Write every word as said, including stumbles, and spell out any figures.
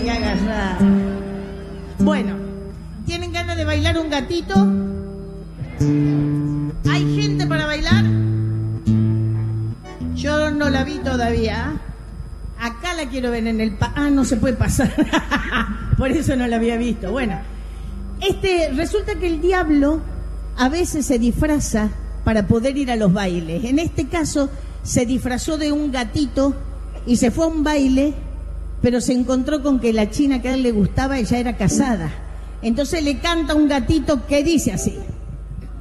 qué agarrada. Bueno, ¿tienen ganas de bailar un gatito? ¿Hay gente para bailar? Yo no la vi todavía. Acá la quiero ver en el... Pa ah, no se puede pasar. Por eso no la había visto. Bueno, este, resulta que el diablo a veces se disfraza para poder ir a los bailes. En este caso, se disfrazó de un gatito y se fue a un baile, pero se encontró con que la china que a él le gustaba ella era casada. Entonces le canta un gatito que dice así.